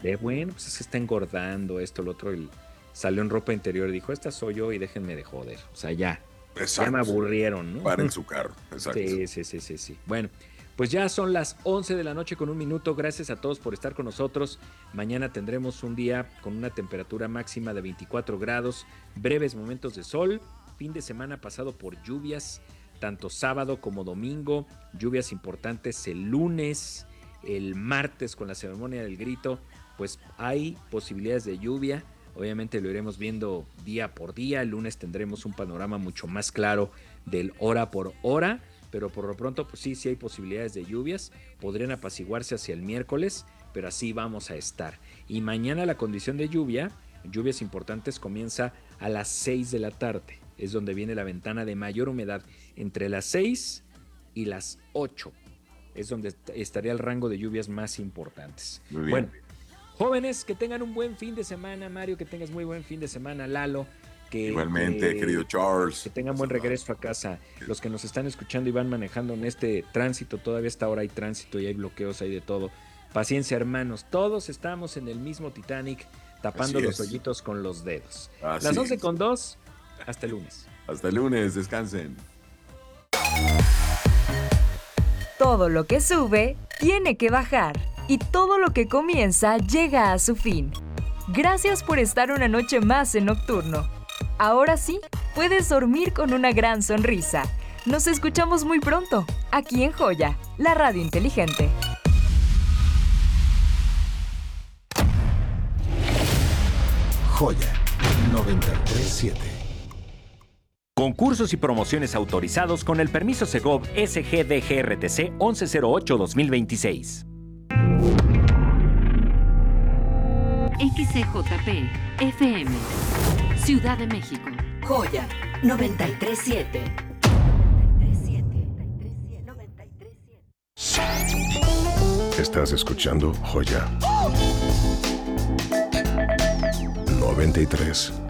De bueno, pues es que está engordando esto, lo otro. Salió en ropa interior y dijo, esta soy yo y déjenme de joder. O sea, ya me Exacto. aburrieron, ¿no? Paren su carro. Exacto. Sí, sí, sí, sí, sí. Bueno, pues ya son las 11 de la noche con un minuto. Gracias a todos por estar con nosotros. Mañana tendremos un día con una temperatura máxima de 24 grados, breves momentos de sol, fin de semana pasado por lluvias, tanto sábado como domingo, lluvias importantes el lunes, el martes con la ceremonia del grito, pues hay posibilidades de lluvia. Obviamente lo iremos viendo día por día. El lunes tendremos un panorama mucho más claro del hora por hora, pero por lo pronto, pues sí hay posibilidades de lluvias. Podrían apaciguarse hacia el miércoles, pero así vamos a estar. Y mañana la condición de lluvias importantes, comienza a las 6 de la tarde. Es donde viene la ventana de mayor humedad, entre las 6 y las 8. Es donde estaría el rango de lluvias más importantes. Muy bien. Bueno, jóvenes, que tengan un buen fin de semana. Mario, que tengas muy buen fin de semana. Lalo, Igualmente, querido Charles. que tengan buen regreso a casa. Los que nos están escuchando y van manejando en este tránsito, todavía hasta ahora hay tránsito y hay bloqueos, hay de todo. Paciencia, hermanos. Todos estamos en el mismo Titanic, tapando Así los es. hoyitos con los dedos. Así Las es. 11:02. Hasta el lunes. Hasta el lunes, descansen. Todo lo que sube tiene que bajar y todo lo que comienza llega a su fin. Gracias por estar una noche más en Nocturno. Ahora sí, puedes dormir con una gran sonrisa. Nos escuchamos muy pronto, aquí en Joya, la radio inteligente. Joya 93.7. Concursos y promociones autorizados con el permiso Segov SGDGRTC 1108-2026. XCJP FM, Ciudad de México. Joya 93.7. Estás escuchando Joya 93.7.